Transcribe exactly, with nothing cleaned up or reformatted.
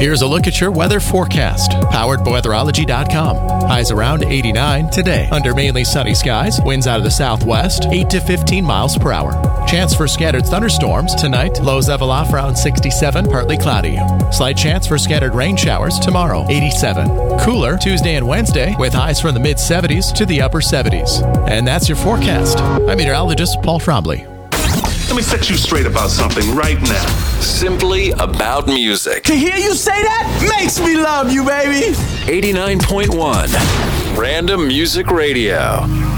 Here's a look at your weather forecast, powered by weatherology dot com. Highs around eighty-nine today. Under mainly sunny skies, winds out of the southwest, eight to fifteen miles per hour. Chance for scattered thunderstorms tonight. Lows level off around sixty-seven, partly cloudy. Slight chance for scattered rain showers tomorrow, eighty-seven. Cooler Tuesday and Wednesday with highs from the mid seventies to the upper seventies. And that's your forecast. I'm meteorologist Paul Trombley. Let me set you straight about something right now. Simply about music. To hear you say that makes me love you, baby. eighty-nine point one Random Music Radio.